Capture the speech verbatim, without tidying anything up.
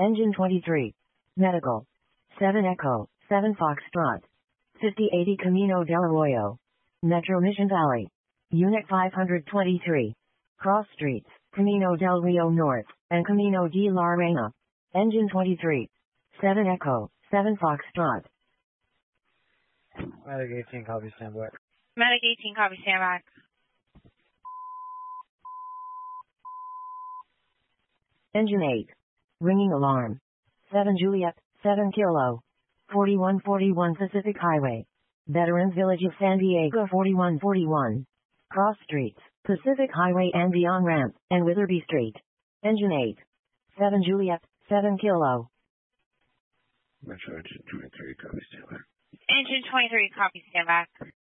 Engine twenty-three. Medical. seven Echo, seven Foxtrot. fifty eighty Camino del Arroyo. Metro Mission Valley. Unit five hundred twenty-three. Cross Streets, Camino del Rio North, and Camino de la Reina. Engine twenty-three. seven Echo, seven Foxtrot. Medic eighteen, copy, stand by. Medic eighteen, copy, stand by. Engine eight. Ringing alarm. seven Juliet, seven Kilo. forty-one forty-one Pacific Highway. Veterans Village of San Diego forty-one forty-one. Cross Streets, Pacific Highway and beyond ramp, and Witherby Street. Engine eight. seven Juliet, seven Kilo. Metro Engine twenty-three, copy, stand by. Engine twenty-three, copy, stand by.